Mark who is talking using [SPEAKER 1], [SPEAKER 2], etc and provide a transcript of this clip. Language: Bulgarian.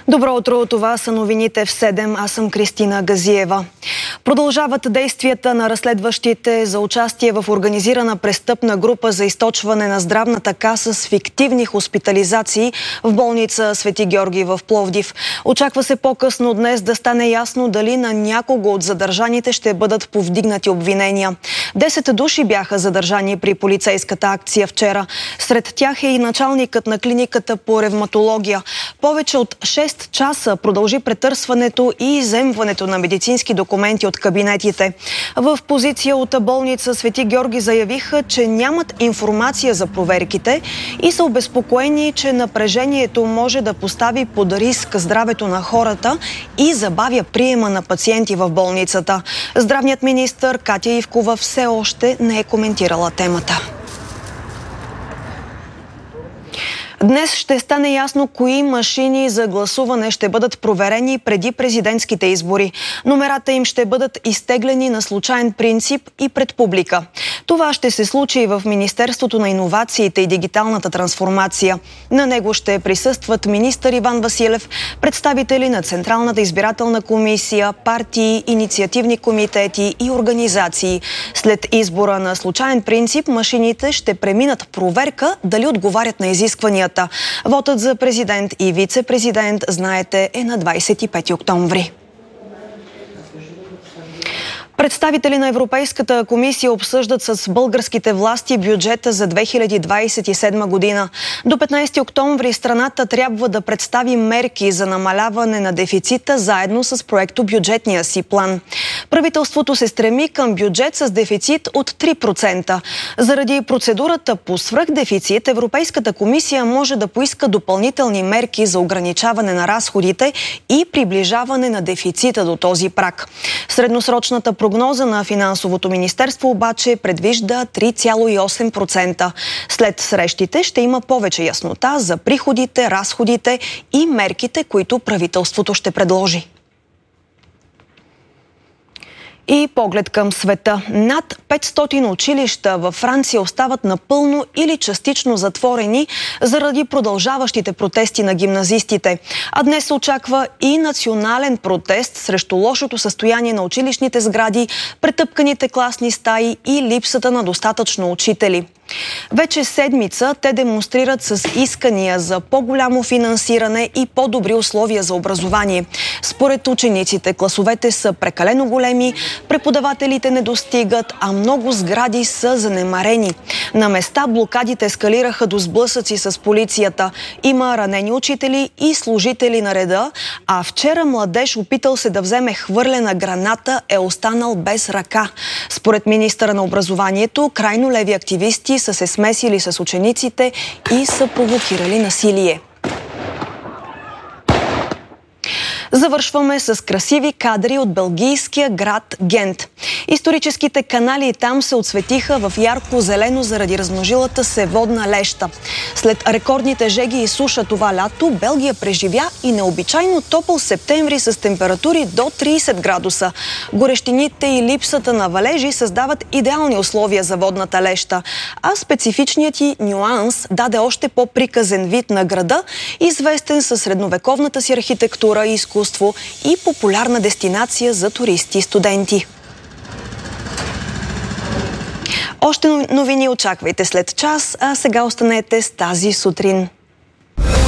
[SPEAKER 1] Добро утро, това са новините в 7. Аз съм Кристина Газиева. Продължават действията на разследващите за участие в организирана престъпна група за източване на здравната каса с фиктивни хоспитализации в болница Свети Георги в Пловдив. Очаква се по-късно днес да стане ясно дали на някого от задържаните ще бъдат повдигнати обвинения. 10 души бяха задържани при полицейската акция вчера. Сред тях е и началникът на клиниката по ревматология. Повече от 6 часа продължи претърсването и изземването на медицински документи от кабинетите. В позиция от болница Свети Георги заявиха, че нямат информация за проверките и са обезпокоени, че напрежението може да постави под риск здравето на хората и забавя приема на пациенти в болницата. Здравният министър Катя Ивкова все още не е коментирала темата. Днес ще стане ясно кои машини за гласуване ще бъдат проверени преди президентските избори. Номерата им ще бъдат изтеглени на случайен принцип и пред публика. Това ще се случи и в Министерството на иновациите и дигиталната трансформация. На него ще присъстват министър Иван Василев, представители на Централната избирателна комисия, партии, инициативни комитети и организации. След избора на случайен принцип, машините ще преминат проверка дали отговарят на изискванията. Вотът за президент и вице-президент, знаете, е на 25 октомври. Представители на Европейската комисия обсъждат с българските власти бюджета за 2027 година. До 15 октомври страната трябва да представи мерки за намаляване на дефицита заедно с проектобюджетния си план. Правителството се стреми към бюджет с дефицит от 3%. Заради процедурата по свръхдефицит, Европейската комисия може да поиска допълнителни мерки за ограничаване на разходите и приближаване на дефицита до този праг. Средносрочната прогноза на Финансовото министерство обаче предвижда 3,8%. След срещите ще има повече яснота за приходите, разходите и мерките, които правителството ще предложи. И поглед към света. Над 500 училища във Франция остават напълно или частично затворени заради продължаващите протести на гимназистите. А днес се очаква и национален протест срещу лошото състояние на училищните сгради, претъпканите класни стаи и липсата на достатъчно учители. Вече седмица те демонстрират с искания за по-голямо финансиране и по-добри условия за образование. Според учениците, класовете са прекалено големи, преподавателите не достигат, а много сгради са занемарени. На места блокадите ескалираха до сблъсъци с полицията. Има ранени учители и служители на реда, а вчера младеж, опитал се да вземе хвърлена граната, е останал без ръка. Според министъра на образованието, крайно леви активисти са се смесили с учениците и са провокирали насилие. Завършваме с красиви кадри от белгийския град Гент. Историческите канали там се отсветиха в ярко зелено заради размножилата се водна леща. След рекордните жеги и суша това лято, Белгия преживя и необичайно топъл септември с температури до 30 градуса. Горещините и липсата на валежи създават идеални условия за водната леща, а специфичният и нюанс даде още по-приказен вид на града, известен със средновековната си архитектура и изкуство и популярна дестинация за туристи и студенти. Още новини очаквайте след час, а сега останете с тази сутрин.